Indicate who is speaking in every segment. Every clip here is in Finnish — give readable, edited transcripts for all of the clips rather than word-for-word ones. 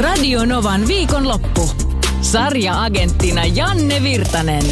Speaker 1: Radio Novan viikonloppu. Sarja-agenttina Janne Virtanen.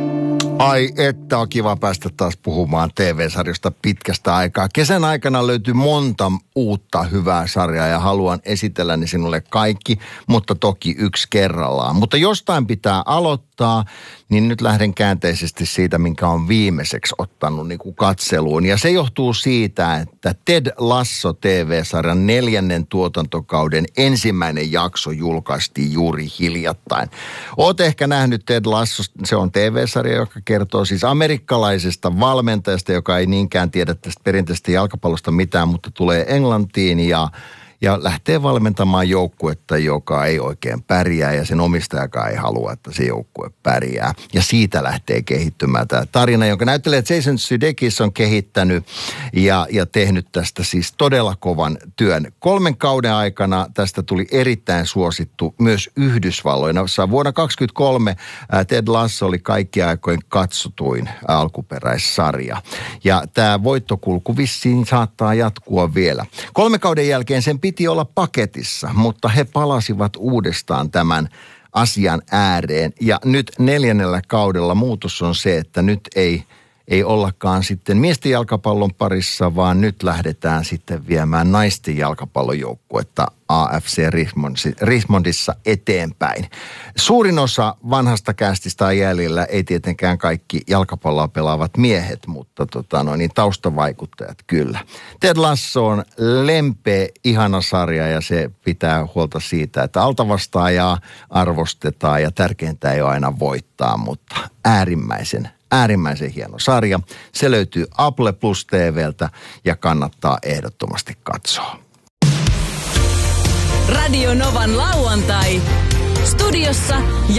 Speaker 2: Ai että on kiva päästä taas puhumaan TV-sarjosta pitkästä aikaa. Kesän aikana löytyy monta uutta hyvää sarjaa ja haluan esitellä ne sinulle kaikki, mutta toki yksi kerrallaan. Mutta jostain pitää aloittaa, niin nyt lähden käänteisesti siitä, minkä on viimeiseksi ottanut niin kuin katseluun. Ja se johtuu siitä, että Ted Lasso TV-sarjan 4. tuotantokauden ensimmäinen jakso julkaistiin juuri hiljattain. Oot ehkä nähnyt Ted Lasso, se on TV-sarja, joka kertoo siis amerikkalaisesta valmentajasta, joka ei niinkään tiedä tästä perinteisestä jalkapallosta mitään, mutta tulee Englantiin ja lähtee valmentamaan joukkuetta, joka ei oikein pärjää ja sen omistajakaan ei halua, että se joukkue pärjää. Ja siitä lähtee kehittymään tämä tarina, jonka näyttelijä Jason Sudeikis on kehittänyt ja tehnyt tästä siis todella kovan työn. 3 kauden aikana tästä tuli erittäin suosittu myös Yhdysvalloissa. Vuonna 2023 Ted Lasso oli kaikkien aikojen katsotuin alkuperäissarja. Ja tämä voittokulku vissiin saattaa jatkua vielä. 3 kauden jälkeen sen piti olla paketissa, mutta he palasivat uudestaan tämän asian ääreen. Ja nyt 4. kaudella muutos on se, että nyt ei ollakaan sitten miesten jalkapallon parissa, vaan nyt lähdetään sitten viemään naisten jalkapallojoukkuetta AFC Richmondissa eteenpäin. Suurin osa vanhasta castista on jäljellä, ei tietenkään kaikki jalkapalloa pelaavat miehet, mutta taustavaikuttajat kyllä. Ted Lasso on lempeä, ihana sarja ja se pitää huolta siitä, että altavastaajaa arvostetaan ja tärkeintä ei ole aina voittaa, mutta äärimmäisen hieno sarja. Se löytyy Apple Plus TV:ltä ja kannattaa ehdottomasti katsoa.
Speaker 1: Radio Novan lauantai. Studiossa